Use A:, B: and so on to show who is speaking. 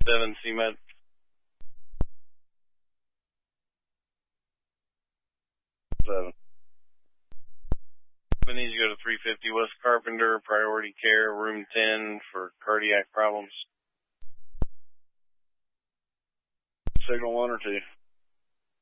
A: 7 CMED. We need to go to 350 West Carpenter, priority care, room 10 for cardiac problems.
B: Signal 1 or 2.